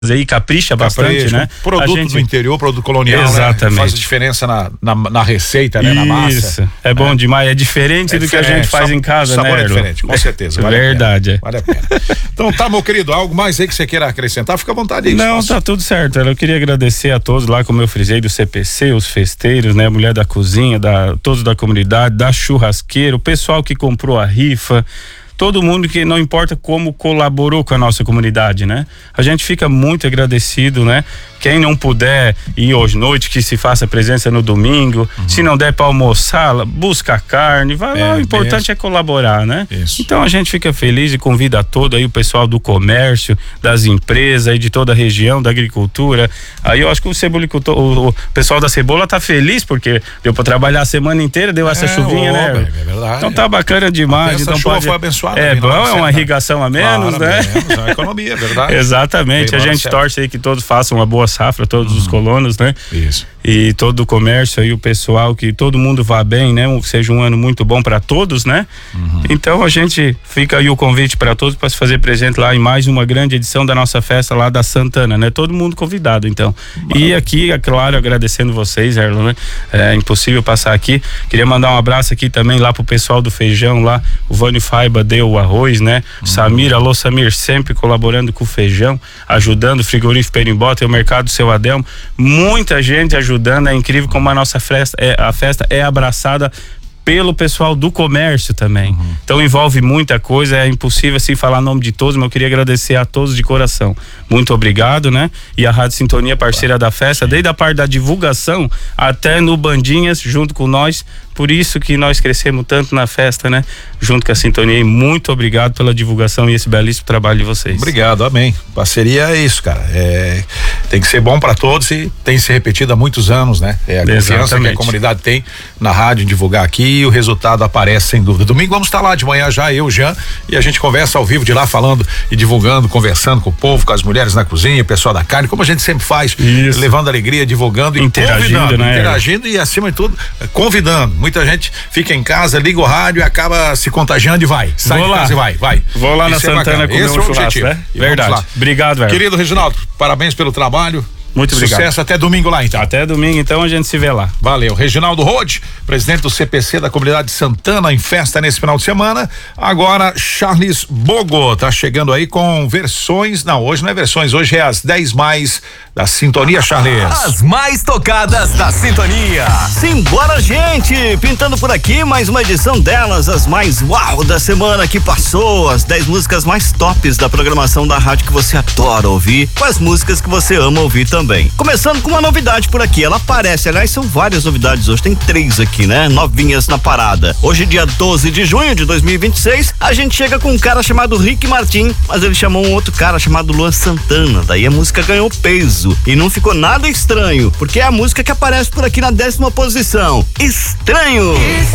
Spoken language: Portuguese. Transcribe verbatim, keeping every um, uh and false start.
aí capricha bastante, Capricha, né? Produto gente... do interior, produto colonial, exatamente, né? Faz a diferença na, na, na receita, né? Na massa. Isso, é bom é. demais, é diferente é do diferente. que a gente faz Sab- em casa, sabor né? Sabor é diferente, com certeza. Vale Verdade, a pena. Vale a pena. Então tá, meu querido, algo mais aí que você queira acrescentar, fica à vontade aí. Não, tá tudo certo. Eu queria agradecer a todos lá, como eu frisei, do C P C, os festeiros, né? A mulher da cozinha, da, todos da comunidade, da churrasqueira, o pessoal que comprou a rifa, todo mundo que não importa como colaborou com a nossa comunidade, né? A gente fica muito agradecido, né? Quem não puder ir hoje à noite, que se faça presença no domingo. Uhum. Se não der para almoçar, busca carne, vai é, lá. O importante é, é colaborar, né? Isso. Então a gente fica feliz e convida todo aí o pessoal do comércio, das empresas e de toda a região, da agricultura. Aí eu acho que o cebolicultor, o, o pessoal da cebola tá feliz porque deu para trabalhar a semana inteira, deu essa é, chuvinha, opa, né? É verdade. Então tá bacana demais. Essa então chuva pode... foi abençoada. É bom, é uma irrigação a menos, claro, né? Menos, é uma economia, é verdade. Exatamente. A gente certo. torce aí que todos façam uma boa safra, todos uhum. os colonos, né? Isso. E todo o comércio aí, o pessoal, que todo mundo vá bem, né? Seja um ano muito bom para todos, né? Uhum. Então a gente fica aí o convite para todos para se fazer presente lá em mais uma grande edição da nossa festa lá da Santana, né? Todo mundo convidado, então. Maravilha. E aqui, é claro, agradecendo vocês, Erlon, né? É impossível passar aqui. Queria mandar um abraço aqui também lá pro pessoal do feijão lá, o Vânio Faiba deu o arroz, né? Uhum. Samir, alô Samir, sempre colaborando com o feijão, ajudando o frigorífico Perimbota e o mercado Seu Adelmo. Muita gente ajudando. ajudando, é incrível como a nossa festa é, a festa é abraçada pelo pessoal do comércio também. Uhum. Então envolve muita coisa, é impossível assim falar o nome de todos, mas eu queria agradecer a todos de coração. Muito obrigado, né? E a Rádio Sintonia, parceira da festa, desde a parte da divulgação até no Bandinhas, junto com nós. Por isso que nós crescemos tanto na festa, né? Junto com a Sintonia. E muito obrigado pela divulgação e esse belíssimo trabalho de vocês. Obrigado, amém. Parceria é isso, cara. É, tem que ser bom para todos e tem se repetido há muitos anos, né? É a confiança Exatamente. que a comunidade tem na rádio em divulgar aqui e o resultado aparece sem dúvida. Domingo vamos estar lá de manhã já, eu, Jean, e a gente conversa ao vivo de lá, falando e divulgando, conversando com o povo, com as mulheres na cozinha, o pessoal da carne, como a gente sempre faz, isso. levando alegria, divulgando e interagindo, convidando, né? Interagindo e acima de tudo, convidando. Muita gente fica em casa, liga o rádio e acaba se contagiando e vai. Sai Vou de lá. casa e vai, vai. Vou lá Isso na é Santana comer Esse um é o churrasco, objetivo. né? E Verdade. Obrigado, velho. Querido Reginaldo, parabéns pelo trabalho. Muito obrigado. Sucesso até domingo lá, então. Até domingo, então a gente se vê lá. Valeu. Reginaldo Rode, presidente do C P C da comunidade de Santana, em festa nesse final de semana. Agora, Charles Bogo tá chegando aí com versões. Não, hoje não é versões, hoje é as dez mais da Sintonia, Charles. As mais tocadas da Sintonia. Simbora, gente! Pintando por aqui mais uma edição delas, as mais uau da semana que passou. As dez músicas mais tops da programação da rádio que você adora ouvir, com as músicas que você ama ouvir também. Começando com uma novidade por aqui, ela aparece, aliás, são várias novidades hoje, tem três aqui, né? Novinhas na parada. Hoje, dia doze de junho de dois mil e vinte e seis, a gente chega com um cara chamado Rick Martin, mas ele chamou um outro cara chamado Luan Santana, daí a música ganhou peso e não ficou nada estranho, porque é a música que aparece por aqui na décima posição. Estranho!